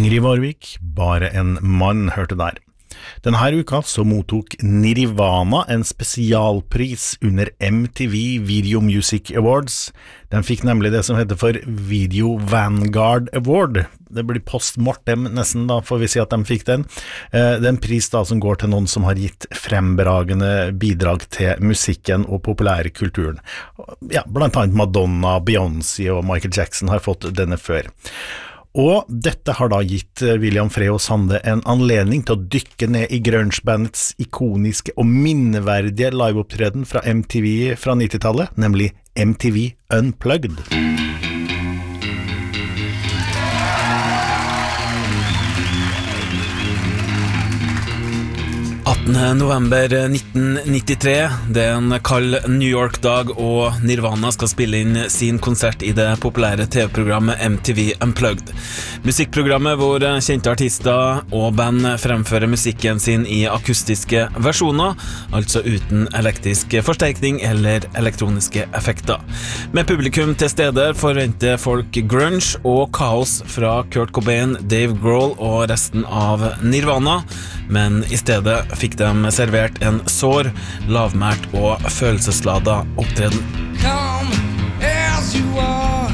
Ingrid Varvik, bare en mann, hørte der. Denne uka så mottok Nirvana en spesialpris under MTV Video Music Awards. Den fikk nemlig det som heter for Video Vanguard Award. Det blir postmortem nesten da, får vi si at de fikk den. Det er en pris da som går til noen som har gitt frembragende bidrag til musikken og populærkulturen. Ja, blant annet Madonna, Beyoncé og Michael Jackson har fått denne før. Og dette har da gitt William Frey og Sande en anledning til å dykke ned i grunge-bandets ikoniske og minneverdige liveopptreden fra MTV fra 90-tallet, nemlig MTV Unplugged. 18. november 1993, det er en kald New York-dag, og Nirvana skal spille inn sin konsert i det populære TV-programmet MTV Unplugged. Musikkprogrammet hvor kjente artister og band fremfører musikken sin i akustiske versjoner, altså uten elektrisk forsterkning eller elektroniske effekter. Med publikum til stede forventer folk grunge og kaos fra Kurt Cobain, Dave Grohl og resten av Nirvana, men i stedet fikk de servert en sår, lavmælt og følelsesladet opptreden. Come as you are,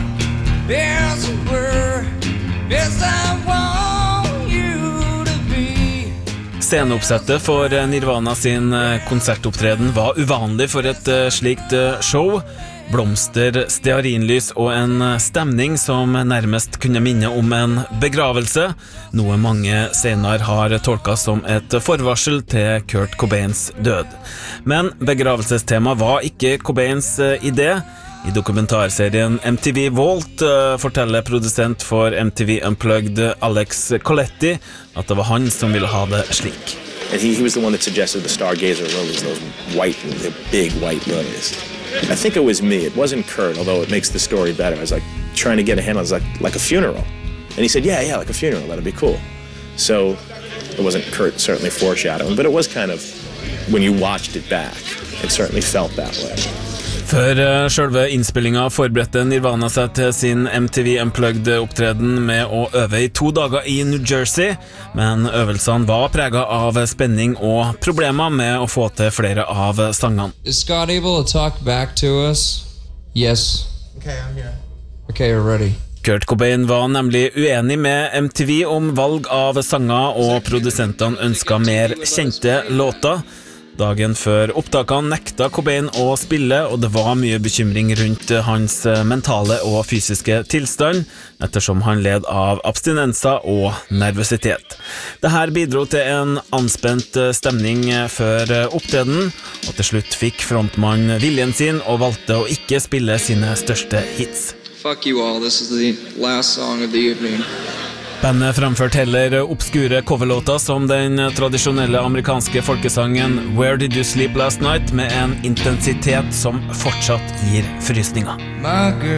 as you were, as I want you to be. Sceneoppsettet for Nirvana sin konsertopptreden var uvanlig for et slikt show. Blomster, stearinlys og en stemning som nærmest kunne minne om en begravelse, noe mange senere har tolket som et forvarsel til Kurt Cobains død. Men begravelsestema var ikke Cobains idé. I dokumentarserien MTV Vault forteller produsent for MTV Unplugged Alex Coletti at det var han som ville ha det slik. And he was the one that suggested the Stargazer lilies, those white, the big white lilies. I think it was me. It wasn't Kurt, although it makes the story better. I was like trying to get a handle. I was like a funeral. And he said, yeah, like a funeral. That'd be cool. So it wasn't Kurt certainly foreshadowing, but it was kind of, when you watched it back, it certainly felt that way. Før selve innspillingen forberedte Nirvana seg til sin MTV Unplugged-opptreden med å øve i 2 dager i New Jersey, men øvelsene var preget av spenning og problemer med å få til flere av sangene. Is Scott able to talk back to us? Yes. Okay, I'm here. Okay, you're ready. Kurt Cobain var nemlig uenig med MTV om valg av sanger, og produsentene ønsket mer kjente låter. Dagen før opptakene nekta Cobain å spille, og det var mye bekymring rundt hans mentale og fysiske tilstand, ettersom han led av abstinenser og nervøsitet. Dette bidro til en anspent stemning før opptreden, og til slutt fikk frontmann viljen sin og valgte å ikke spille sine største hits. Fuck you all, this is the last song of the evening. Bandet fremførte heller obskure coverlåter som den tradisjonelle amerikanske folkesangen Where Did You Sleep Last Night, med en intensitet som fortsatt gir frysninger.